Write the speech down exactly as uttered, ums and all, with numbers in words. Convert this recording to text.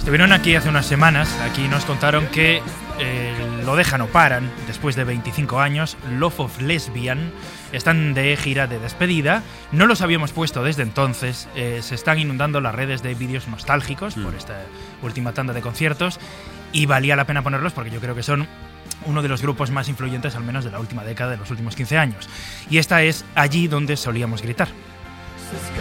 Estuvieron aquí hace unas semanas, aquí nos contaron que eh, Lo dejan o paran, después de veinticinco años, Love of Lesbian, están de gira de despedida, no los habíamos puesto desde entonces, eh, se están inundando las redes de vídeos nostálgicos mm. por esta última tanda de conciertos y valía la pena ponerlos porque yo creo que son uno de los grupos más influyentes al menos de la última década, de los últimos quince años. Y esta es Allí donde solíamos gritar.